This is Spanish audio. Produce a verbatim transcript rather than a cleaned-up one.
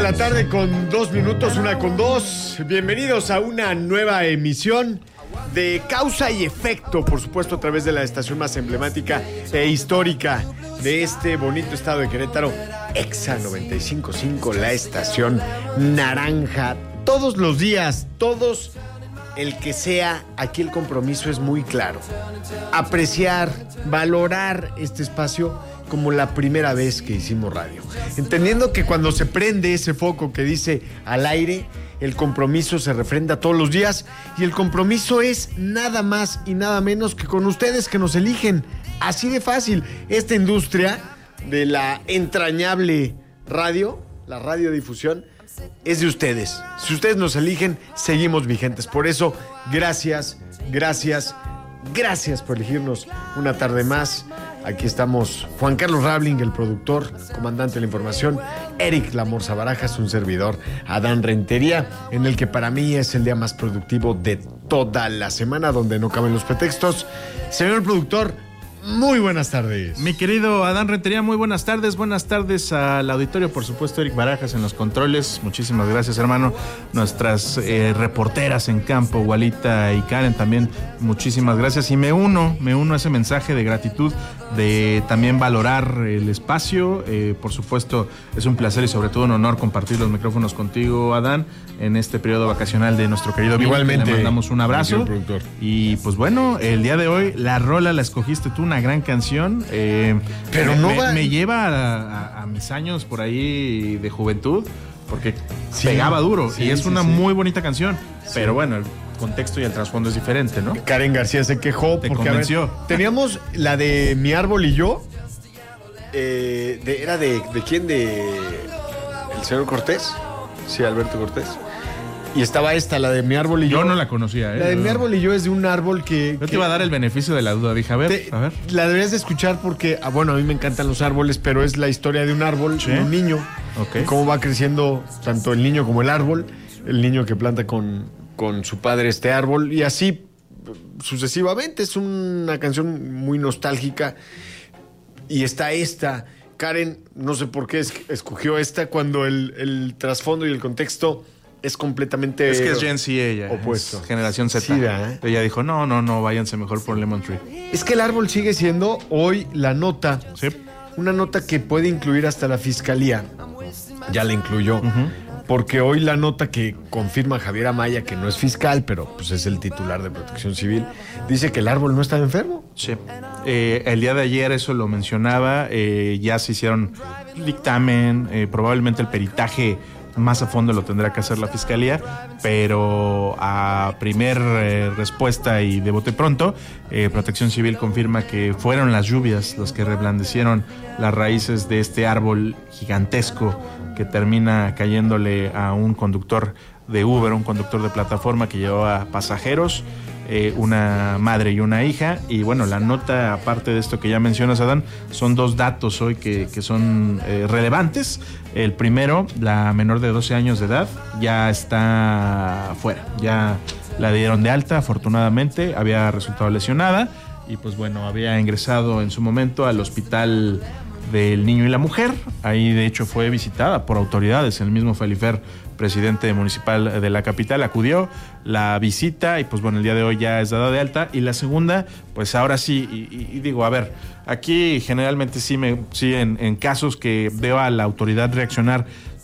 la tarde con dos minutos, una con dos. Bienvenidos a una nueva emisión de Causa y Efecto, por supuesto a través de la estación más emblemática e histórica de este bonito estado de Querétaro, Exa noventa y cinco punto cinco, la estación naranja. Todos los días, todos, el que sea, aquí el compromiso es muy claro. Apreciar, valorar este espacio como la primera vez que hicimos radio. Entendiendo que cuando se prende ese foco que dice al aire, el compromiso se refrenda todos los días y el compromiso es nada más y nada menos que con ustedes que nos eligen. Así de fácil. Esta industria de la entrañable radio, la radiodifusión, es de ustedes. Si ustedes nos eligen, seguimos vigentes. Por eso, gracias, gracias, gracias por elegirnos una tarde más. Aquí estamos Juan Carlos Rabling, el productor, comandante de la información, Eric Lamorza Barajas, un servidor, Adán Rentería, en el que para mí es el día más productivo de toda la semana, donde no caben los pretextos. Señor productor, muy buenas tardes. Mi querido Adán Rentería, muy buenas tardes. Buenas tardes al auditorio, por supuesto, Eric Barajas en los controles. Muchísimas gracias, hermano. Nuestras eh, reporteras en campo, Walita y Karen, también muchísimas gracias. Y me uno, me uno a ese mensaje de gratitud, de también valorar el espacio. Eh, por supuesto, es un placer y sobre todo un honor compartir los micrófonos contigo, Adán, en este periodo vacacional de nuestro querido Vivo. Igualmente. Le mandamos un abrazo. Y pues bueno, el día de hoy la rola la escogiste tú, una gran canción. Eh, Pero me, no me, va... me lleva a, a, a mis años por ahí de juventud, porque sí, pegaba duro. Sí, y es sí, una sí. muy bonita canción. Sí. Pero bueno, el contexto y el trasfondo es diferente, ¿no? Karen García se quejó Te porque, convenció. a ver, teníamos la de Mi Árbol y Yo. Eh, de, ¿Era de, de quién? ¿De el señor Cortés? Sí, Alberto Cortés. Y estaba esta, la de Mi Árbol y Yo. Yo no la conocía, ¿eh? La de Mi Árbol y Yo es de un árbol que... Yo que te iba a dar el beneficio de la duda. Dije, a ver, te, a ver. La deberías de escuchar porque, ah, bueno, a mí me encantan los árboles, pero es la historia de un árbol, ¿Sí? de un niño. Ok. Y cómo va creciendo tanto el niño como el árbol. El niño que planta con, con su padre este árbol. Y así sucesivamente. Es una canción muy nostálgica. Y está esta... Karen, no sé por qué es, escogió esta cuando el, el trasfondo y el contexto es completamente... Es que es Gen Z ella. Opuesto. Es generación Z. Sí, ¿eh? Ella dijo, no, no, no, váyanse mejor por Lemon Tree. Es que el árbol sigue siendo hoy la nota. Sí. Una nota que puede incluir hasta la fiscalía. Ya la incluyó. Uh-huh. Porque hoy la nota que confirma Javier Amaya, que no es fiscal, pero pues es el titular de Protección Civil, dice que el árbol no estaba enfermo. Sí. Eh, el día de ayer eso lo mencionaba, eh, ya se hicieron dictamen, eh, probablemente el peritaje más a fondo lo tendrá que hacer la fiscalía, pero a primer eh, respuesta y de bote pronto, eh, Protección Civil confirma que fueron las lluvias las que reblandecieron las raíces de este árbol gigantesco que termina cayéndole a un conductor de Uber, un conductor de plataforma que llevaba pasajeros, eh, una madre y una hija. Y bueno, la nota, aparte de esto que ya mencionas, Adán, son dos datos hoy que, que son eh, relevantes. El primero, la menor de doce años de edad ya está fuera, ya la dieron de alta, afortunadamente, había resultado lesionada y pues bueno, había ingresado en su momento al hospital del niño y la mujer. Ahí de hecho fue visitada por autoridades. El mismo Felifer, presidente municipal de la capital, acudió, la visita y pues bueno, el día de hoy ya es dada de alta. Y la segunda, pues ahora sí, y, y, y digo, a ver, aquí generalmente sí, me, sí en, en casos que veo a la autoridad reaccionar